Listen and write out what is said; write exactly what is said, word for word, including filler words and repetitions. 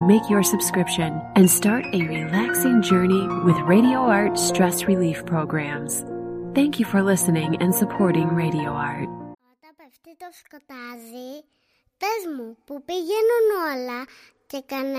make your subscription and start a relaxing journey with Radio Art stress relief programs. Thank you for listening and supporting Radio Art. Όταν πέφτει το σκοτάδι, πες μου που πηγαίνουν όλα και κανένα